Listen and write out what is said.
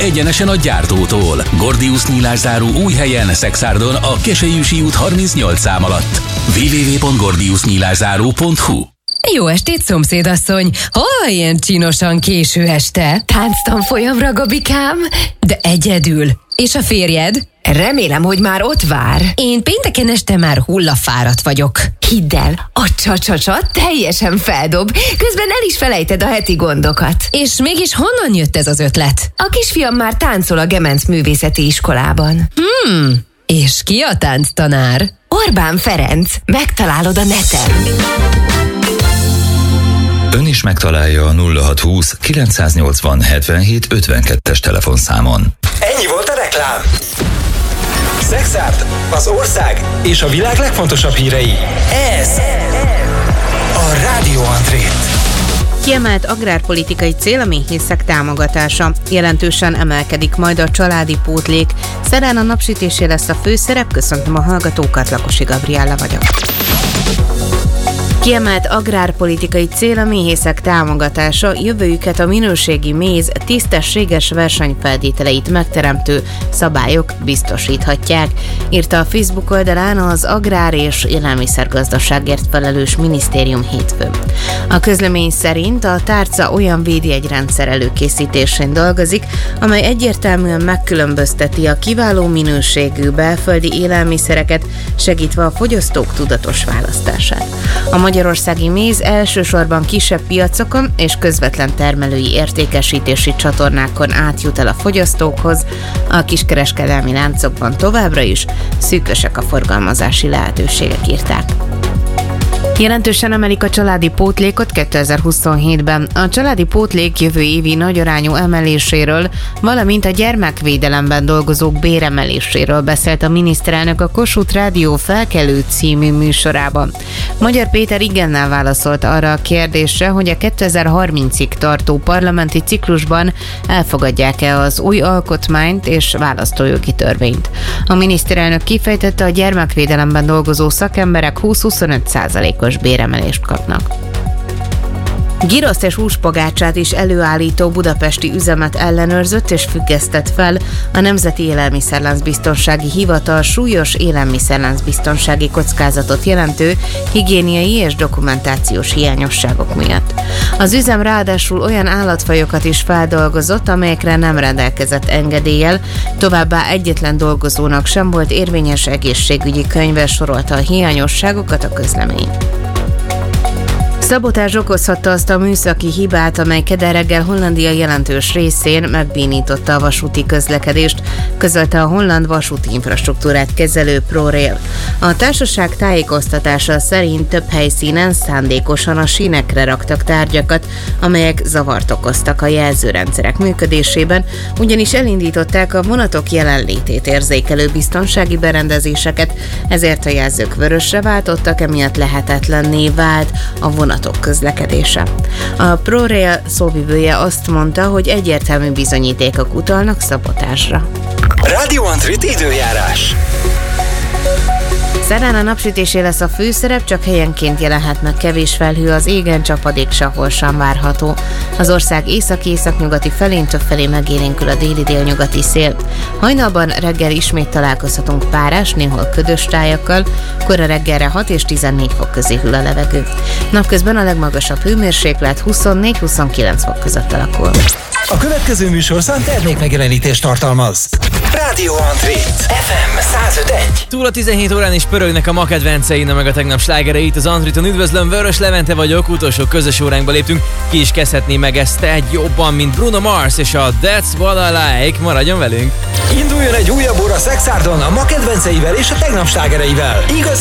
egyenesen a gyártótól. Gordius nyílászáró új helyen, Szexárdon, a Keselyűsi út 38 szám alatt. www.gordiusnyílászáró.hu. Jó estét, szomszédasszony! Hol ilyen csinosan késő este? Tánctanfolyamra, Gabikám? De egyedül. És a férjed? Remélem, hogy már ott vár. Én pénteken este már hullafáradt vagyok. Hidd el, a csa-csa-csa teljesen feldob, közben el is felejted a heti gondokat. És mégis honnan jött ez az ötlet? A kisfiam már táncol a Gemenc Művészeti Iskolában. És ki a tánctanár? Orbán Ferenc, megtalálod a neten. Ön is megtalálja a 0620 980 77 52-es telefonszámon. Ennyi volt a reklám. Szexárd, az ország és a világ legfontosabb hírei. Ez a Rádió Andrét. Kiemelt agrárpolitikai cél a méhészek támogatása. Jelentősen emelkedik majd a családi pótlék. Szerdán a napsütésé lesz a főszerep. Köszöntöm a hallgatókat, Lakosi Gabriella vagyok. Kiemelt agrárpolitikai cél a méhészek támogatása, jövőjüket a minőségi méz tisztességes versenyfeltételeit megteremtő szabályok biztosíthatják, írta a Facebook oldalán az Agrár- és Élelmiszergazdaságért felelős minisztérium hétfőn. A közlemény szerint a tárca olyan védjegyrendszer előkészítésén dolgozik, amely egyértelműen megkülönbözteti a kiváló minőségű belföldi élelmiszereket, segítve a fogyasztók tudatos választását. A magyarországi méz elsősorban kisebb piacokon és közvetlen termelői értékesítési csatornákon átjut el a fogyasztókhoz, a kiskereskedelmi láncokban továbbra is szűkösek a forgalmazási lehetőségek, írták. Jelentősen emelik a családi pótlékot 2027-ben. A családi pótlék jövő évi nagyarányú emeléséről, valamint a gyermekvédelemben dolgozók béremeléséről beszélt a miniszterelnök a Kossuth Rádió Felkelő című műsorában. Magyar Péter igennel válaszolt arra a kérdésre, hogy a 2030-ig tartó parlamenti ciklusban elfogadják-e az új alkotmányt és választójogi törvényt. A miniszterelnök kifejtette, a gyermekvédelemben dolgozó szakemberek 20-25%-os béremelést kapnak. Giroszt és húspogácsát is előállító budapesti üzemet ellenőrzött és függesztett fel a Nemzeti Élelmiszerláncbiztonsági Hivatal súlyos élelmiszerláncbiztonsági kockázatot jelentő higiéniai és dokumentációs hiányosságok miatt. Az üzem ráadásul olyan állatfajokat is feldolgozott, amelyekre nem rendelkezett engedéllyel, továbbá egyetlen dolgozónak sem volt érvényes egészségügyi könyve, sorolta a hiányosságokat a közlemény. Szabotázs okozhatta azt a műszaki hibát, amely kedden reggel Hollandia jelentős részén megbénította a vasúti közlekedést, közölte a holland vasúti infrastruktúrát kezelő ProRail. A társaság tájékoztatása szerint több helyszínen szándékosan a sínekre raktak tárgyakat, amelyek zavart okoztak a jelzőrendszerek működésében, ugyanis elindították a vonatok jelenlétét érzékelő biztonsági berendezéseket, ezért a jelzők vörösre váltottak, emiatt lehetetlenné vált a vonatok közlekedése. A ProRail szóvivője azt mondta, hogy egyértelmű bizonyítékok utalnak szabotásra. Rádió Andrét időjárás. Szerdán a napsütésé lesz a főszerep, csak helyenként jelenhet meg kevés felhő, az égen csapadék sehol sem várható. Az ország észak-északnyugati felén többfelé megélénkül a déli-délnyugati szél. Hajnalban reggel ismét találkozhatunk párás, néhol ködös tájakkal, kora reggelre 6 és 14 fok közé hűl a levegő. Napközben a legmagasabb hőmérséklet 24-29 fok között alakul. A következő műsorszám termékmegjelenítést tartalmaz. Rádió Andrét, FM 105.1. Túl a 17 órán is pörögnek a ma kedvencein, meg a tegnap slágereit. Az Andriton üdvözlöm, Vörös Levente vagyok, utolsó közös óránkba léptünk. Ki is kezdhetné meg ezt egy jobban, mint Bruno Mars és a That's What I Like. Maradjon velünk! Induljon egy újabb óra Szexárdon a ma kedvenceivel és a tegnap slágereivel. Igazi